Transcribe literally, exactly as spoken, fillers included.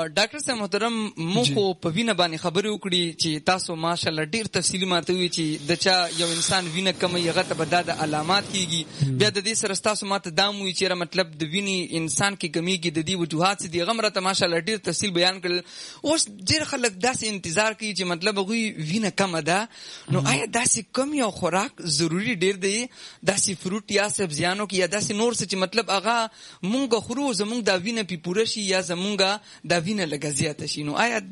ډاکټر صاحب محترم مو خو په وینه باندې خبرې وکړي چې تاسو ماشاءالله ډیر تفصیلي ماته وی چې د چا یو انسان وینه کمه هغه ته به دا د علامات کیږي بیا د دې سره تاسو ماته دا مو چې مطلب د وینې انسان کې کمیږي د دې وجوهات دي هغه مرته ماشاءالله ډیر تفصیل بیان کړل. اوس ډیر خلک داسې انتظار کوي چې مطلب هغوی وینه کمه ده نو آیا داسې کم یو خوراک ضروری ډیر دی داسې فروټ یا سبزیانو کې یا داسې نور څه چې مطلب هغه مونږ خورو زمونږ دا وینه پی پوره شي یا زمونږ دا وینه لږه زیاته شي نو آیا